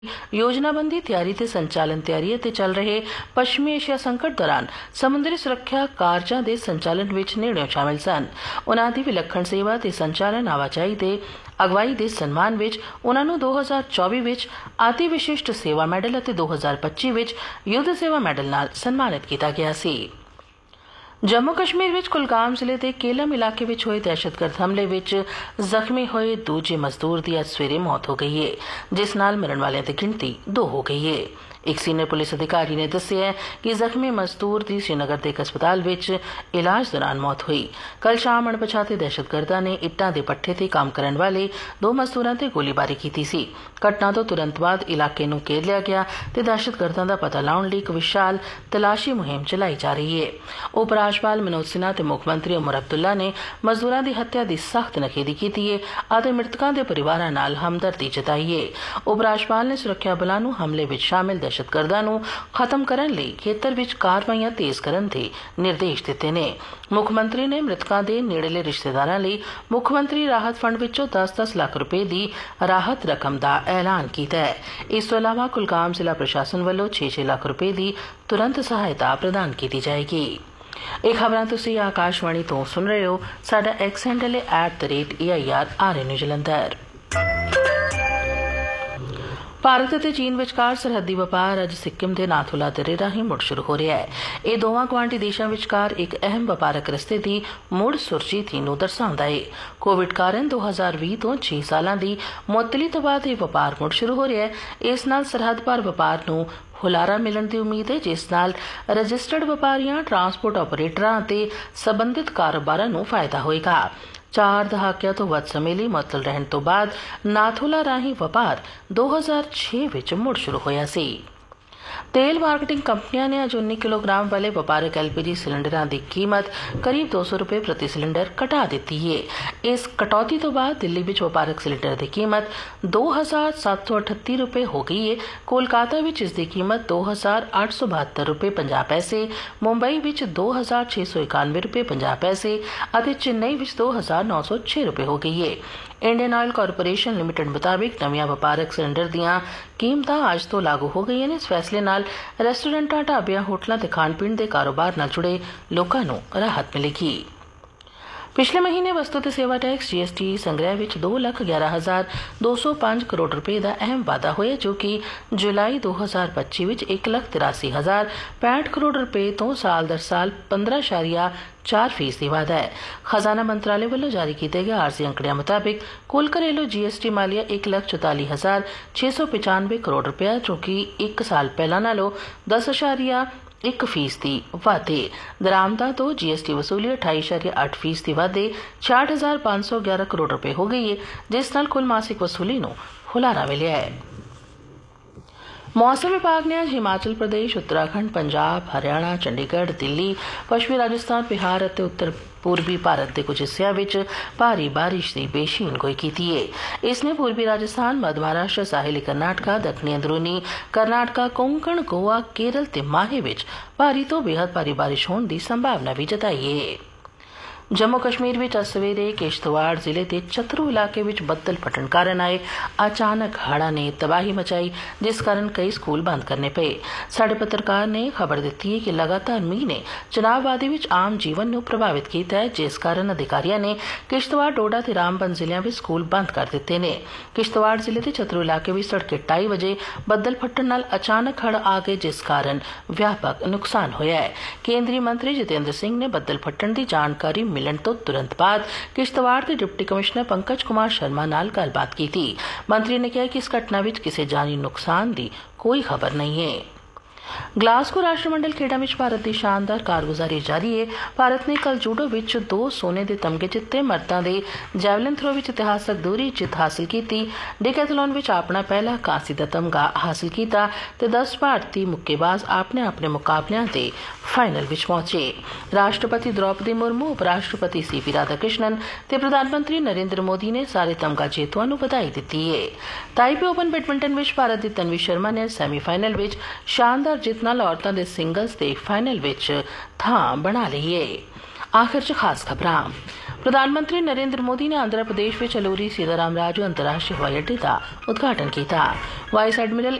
योजनाबंदी ਤਿਆਰੀ ਤੇ ਸੰਚਾਲਨ ਤਿਆਰੀ ਅਤੇ ਚੱਲ ਰਹੇ ਪੱਛਮੀ ਏਸ਼ੀਆ ਸੰਕਟ ਦੌਰਾਨ ਸਮੁੰਦਰੀ ਸੁਰੱਖਿਆ ਕਾਰਜਾਂ ਦੇ ਸੰਚਾਲਨ ਵਿੱਚ ਨੇੜਿਓਂ ਸ਼ਾਮਿਲ ਸਨ। ਉਨ੍ਹਾਂ ਦੀ ਵਿਲੱਖਣ ਸੇਵਾ ਤੇ ਸੰਚਾਲਨ ਆਵਾਜਾਈ ਦੇ ਅਗਵਾਈ ਦੇ ਸਨਮਾਨ ਵਿੱਚ ਉਨ੍ਹਾਂ ਨੂੰ 2024 ਵਿੱਚ ਅਤੀ ਵਿਸ਼ਿਸ਼ਟ ਸੇਵਾ ਮੈਡਲ ਅਤੇ 2025 ਵਿੱਚ ਯੁੱਧ ਸੇਵਾ ਮੈਡਲ ਨਾਲ ਸਨਮਾਨਿਤ ਕੀਤਾ ਗਿਆ ਸੀ। जम्मू कश्मीर विच कुलगाम जिले के केलम इलाके विच होए दहशतगर्द हमले विच जख्मी होए दूजे मजदूर की अज सवेरे मौत हो गई है, जिस नाल मरण वालियां दी गिनती 2 हो गई है। एक सीनियर पुलिस अधिकारी ने दस्सिया कि जख्मी मजदूर की श्रीनगर के एक अस्पताल विच इलाज दौरान मौत हुई। कल शाम अणपछाते दहशतगर्दां ने इट्टां दे पट्ठे ते काम करन वाले 2 मजदूरां ते गोलीबारी की सी। घटना तो तुरंत बाद इलाके नूं घेर लिया गया ते दहशतगर्दां दा पता लाउण लई एक विशाल तलाशी मुहिम चलाई जा रही है। उप राज्यपाल मनोज सिन्हा ते मुख मंत्री उमर अब्दुल्ला ने मजदूरां दी हत्या दी सख्त नखेदी कीती है अते मृतकां दे परिवारां नाल हमदर्दी जताई है। उप राज्यपाल ने सुरक्षा बलां नूं हमले विच शामिल दहशतगर्दां नूं खत्म करन लई खेतर विच कार्रवाईयां तेज करन दे निर्देश दित्ते ने। मुख मंत्री ने मृतकां दे नेड़ले रिश्तेदारां लई मुख मंत्री राहत फंड विचों 10-10 लाख रुपए दी राहत रकम दा ऐलान कीता है। इस तों इलावा कुलगाम जिला प्रशासन वालों 6-6 लाख रुपए दी तुरंत सहायता प्रदान की जाएगी। ਇਹ ਖਬਰਾਂ ਤੁਸੀਂ ਆਕਾਸ਼ਵਾਣੀ ਤੋਂ ਸੁਣ ਰਹੇ ਹੋ। ਸਾਡਾ ਐਕਸ ਹੈਂਡਲ ਹੈ @AIR ਜਲੰਧਰ। ਭਾਰਤ ਅਤੇ ਚੀਨ ਵਿਚਕਾਰ ਸਰਹੱਦੀ ਵਪਾਰ ਅੱਜ ਸਿੱਕਿਮ ਦੇ ਨਾਥੂਲਾ ਦਰੇ ਰਾਹੀਂ ਮੁੜ ਸ਼ੁਰੂ ਹੋ ਰਿਹਾ ਹੈ। ਇਹ ਦੋਵਾਂ ਗੁਆਂਢੀ ਦੇਸ਼ਾਂ ਵਿਚਕਾਰ ਇੱਕ ਅਹਿਮ ਵਪਾਰਕ ਰਸਤੇ ਦੀ ਮੁੜ ਸੁਰਜੀਤ ਨੂੰ ਦਰਸਾਉਂਦਾ ਹੈ। ਕੋਵਿਡ ਕਾਰਨ 2020 ਤੋਂ 6 ਸਾਲਾਂ ਦੀ ਮੁਅੱਤਲੀ ਤੋਂ ਬਾਅਦ ਇਹ ਵਪਾਰ ਮੁੜ ਸ਼ੁਰੂ ਹੋ ਰਿਹਾ ਹੈ। ਇਸ ਨਾਲ ਸਰਹੱਦ ਪਾਰ ਵਪਾਰ ਨੂੰ ਹੁਲਾਰਾ ਮਿਲਣ ਦੀ ਉਮੀਦ ਹੈ, ਜਿਸ ਨਾਲ ਰਜਿਸਟਰਡ ਵਪਾਰੀਆਂ, ਟਰਾਂਸਪੋਰਟ ਆਪਰੇਟਰਾਂ ਅਤੇ ਸਬੰਧਿਤ ਕਾਰੋਬਾਰਾਂ ਨੂੰ ਫਾਇਦਾ ਹੋਏਗਾ। 4 ਦਹਾਕਿਆਂ ਤੋਂ ਵੱਧ ਸਮੇਂ ਲਈ ਮੁਅੱਤਲ ਰਹਿਣ ਤੋਂ ਬਾਅਦ ਨਾਥੂਲਾ ਰਾਹੀਂ ਵਪਾਰ 2006 ਵਿੱਚ ਮੁੜ ਸ਼ੁਰੂ ਹੋਇਆ ਸੀ। तेल मार्केटिंग कंपनियां ने अज 19 किलोग्राम वाले व्यापारिक LPG सिलेंडर की कीमत करीब 200 रुपए प्रति सिलेंडर घटा दी है। इस कटौती तो बाद दिल्ली में व्यापारिक सिलेंडर की कीमत 2738 रुपए हो गई है। कोलकाता में इसकी कीमत 2872 रुपए 50 पैसे, मुंबई में 2691 रुपए 50 पैसे और चेन्नई में 2906 रुपए हो गई है। इंडियन ऑयल कारपोरेशन लिमिटेड मुताबिक नवीं व्यापारिक सिलेंडर दीआं कीमतां अज तो लागू हो गई हैं। इस फैसले नाल रेस्टोरेंटां, ढाबियां, होटलों ते खाण पीण दे कारोबार नाल जुड़े लोकां नूं राहत मिलेगी। पिछले महीने वस्तु ते सेवा टैक्स GST संग्रह विच 2,11,205 करोड़ रुपए का अहम वाधा होया, जो कि जुलाई 2025 विच 1,83,065 करोड़ रुपए तो साल दर साल 15.4% वाधा है। खजाना मंत्रालय वालों जारी किए गए आरजी अंकड़ियां मुताबिक कुल घरेलू GST मालिया 1,44,695 करोड़ रुपया, जो कि एक साल पहला नालों 10.1% वाधे। दरामदा तो GST वसूली 28.8% वाधे 66,511 करोड़ रुपए हो गई है, जिस नाल कुल मासिक वसूली नूं हुलारा मिलिया है। मौसम विभाग ने आज हिमाचल प्रदेश, उत्तराखंड, पंजाब, हरियाणा, चंडीगढ़, दिल्ली, पश्चिमी राजस्थान, बिहार और उत्तर पूर्वी भारत के कुछ हिस्सों में भारी बारिश की पेशीनगोई की है। इसने पूर्वी राजस्थान, मध्य महाराष्ट्र, साहिली कर्नाटका, दक्षिणी अंदरूनी कर्नाटका, कोंकण, गोवा, केरल ते माहे में भारी तो बेहद भारी बारिश होने की संभावना भी जताई है। जम्मू कश्मीर में अज सवेरे किश्तवाड़ जिले के चतरू इलाके में बदल फटन कारण आए अचानक हड़ा ने तबाही मचाई, जिस कारण कई स्कूल बंद करने पे। साडे पत्रकार ने खबर दी है कि लगातार मींह ने चनाब वादी में आम जीवन को प्रभावित किया है, जिस कारण अधिकारियों ने किश्तवाड़, डोडा ते रामबन जिलों में स्कूल बंद कर दिते ने। किश्तवाड़ जिले के चतरू इलाके में तड़के 2:30 बजे बदल फटन नाल अचानक हड़ आ गए, जिस कारण व्यापक नुकसान होया है। केंद्रीय मंत्री जितेंद्र सिंह ने बदल फटन की जानकारी मिलन तो तुरंत बाद किश्तवाड़ के डिप्टी कमिश्नर पंकज कुमार शर्मा नाल गलबात की थी। मंत्री ने कहा कि इस घटना में किसी जानी नुकसान की कोई खबर नहीं है। ग्लासगो राष्ट्रमंडल खेडा में भारत की शानदार कारगुजारी जारी है। भारत ने कल जूडो विच 2 सोने के तमगे जिते, मर्दां दे जैवलिन थ्रो विच इतिहासक दूरी जित हासिल की, डिकैथलॉन विच अपना पहला कांसी का तमगा हासिल किया ते 10 भारतीय मुक्केबाज अपने अपने मुकाबलियां ते फाइनल विच पहुंचे। राष्ट्रपति द्रौपदी मुर्मू, उपराष्ट्रपति CP राधाकृष्णन ते प्रधानमंत्री नरेंद्र मोदी ने सारे तमगा जेतुआं नूं बधाई दी है। ताइपे ओपन बैडमिंटन विच भारत की तन्वी शर्मा ने सैमीफाइनल विच शानदार जित नाल औरतां दे सिंगल्स ते फाइनल विच थां बना ली है। आखिर च खास खबरां। प्रधानमंत्री नरेंद्र मोदी ने आंध्र प्रदेश ਵਿੱਚ ਅਲੂਰੀ ਸੀਤਾਰਾਮ ਰਾਜੂ ਅੰਤਰਰਾਸ਼ਟਰੀ ਹਵਾਈ ਅੱਡੇ ਦਾ ਉਦਘਾਟਨ ਕੀਤਾ। Vice admiral